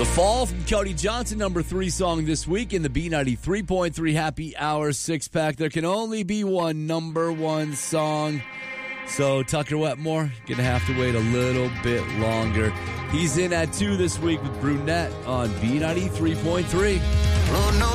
The Fall from Cody Johnson, number 3 song this week in the B93.3 Happy Hour 6-pack. There can only be one number 1 song. So Tucker Wetmore going to have to wait a little bit longer. He's in at 2 this week with Brunette on B93.3.